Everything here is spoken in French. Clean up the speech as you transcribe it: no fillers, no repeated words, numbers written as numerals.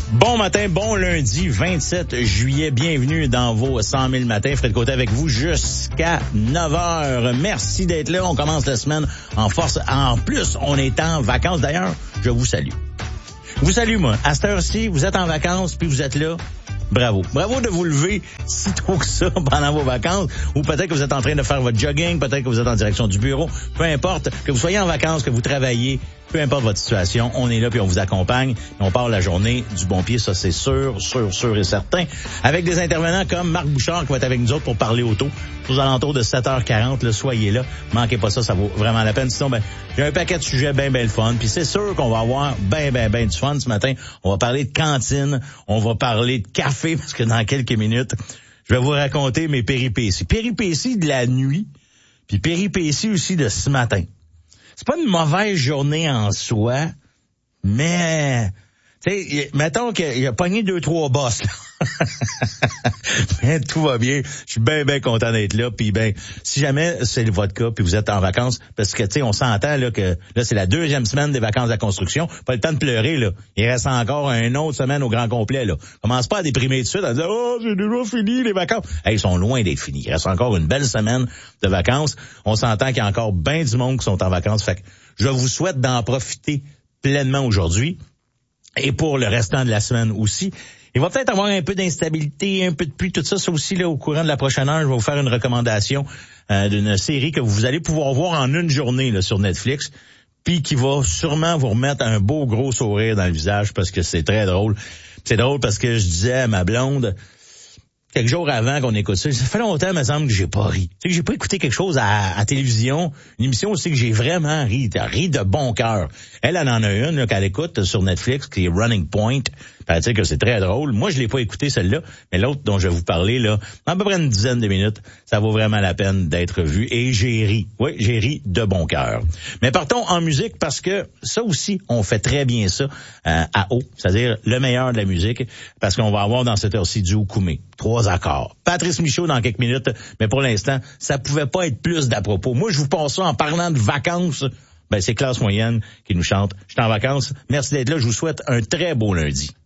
Bon matin, bon lundi, 27 juillet. Bienvenue dans vos 100 000 matins. Fred Côté avec vous jusqu'à 9 heures. Merci d'être là. On commence la semaine en force. En plus, on est en vacances. D'ailleurs, je vous salue. Je vous salue, moi. À cette heure-ci, vous êtes en vacances, puis vous êtes là. Bravo. Bravo de vous lever si tôt que ça pendant vos vacances. Ou peut-être que vous êtes en train de faire votre jogging, peut-être que vous êtes en direction du bureau. Peu importe, que vous soyez en vacances, que vous travaillez, peu importe votre situation, on est là puis on vous accompagne. On part la journée du bon pied, ça c'est sûr et certain. Avec des intervenants comme Marc Bouchard qui va être avec nous autres pour parler auto. Aux alentours de 7h40, là, soyez là. Manquez pas ça vaut vraiment la peine. Sinon, il y a un paquet de sujets bien le fun. Puis c'est sûr qu'on va avoir bien du fun ce matin. On va parler de cantine, on va parler de café parce que dans quelques minutes, je vais vous raconter mes péripéties. Péripéties de la nuit, puis péripéties aussi de ce matin. C'est pas une mauvaise journée en soi, mais tu sais, mettons qu'il a pogné 2-3 bosses, là. Mais tout va bien. Je suis bien content d'être là. Puis si jamais c'est votre cas, puis vous êtes en vacances, parce que tu sais, on s'entend là que là c'est la 2e semaine des vacances de la construction. Pas le temps de pleurer là. Il reste encore une autre semaine au grand complet là. Commence pas à déprimer tout de suite, à dire c'est déjà fini les vacances. Hey, ils sont loin d'être finis. Il reste encore une belle semaine de vacances. On s'entend qu'il y a encore bien du monde qui sont en vacances. Fait que je vous souhaite d'en profiter pleinement aujourd'hui et pour le restant de la semaine aussi. Il va peut-être avoir un peu d'instabilité, un peu de pluie, tout ça. Ça aussi, là, au courant de la prochaine heure, je vais vous faire une recommandation d'une série que vous allez pouvoir voir en une journée là, sur Netflix, puis qui va sûrement vous remettre un beau gros sourire dans le visage parce que c'est très drôle. C'est drôle parce que je disais à ma blonde, quelques jours avant qu'on écoute ça fait longtemps, me semble, que j'ai pas ri. Tu sais, que j'ai pas écouté quelque chose à télévision, une émission aussi que j'ai vraiment ri de bon cœur. Elle en a une là, qu'elle écoute sur Netflix, qui est Running Point. Elle dit que c'est très drôle. Moi, je l'ai pas écouté celle-là, mais l'autre dont je vais vous parler, là, à peu près une dizaine de minutes, ça vaut vraiment la peine d'être vu. Et j'ai ri. Oui, j'ai ri de bon cœur. Mais partons en musique parce que ça aussi, on fait très bien ça à haut, c'est-à-dire le meilleur de la musique, parce qu'on va avoir dans cette heure-ci du Okoumé. 3 accords. Patrice Michaud dans quelques minutes, mais pour l'instant, ça pouvait pas être plus d'à propos. Moi, je vous passe ça en parlant de vacances. C'est Classe Moyenne qui nous chante. Je suis en vacances. Merci d'être là. Je vous souhaite un très beau lundi.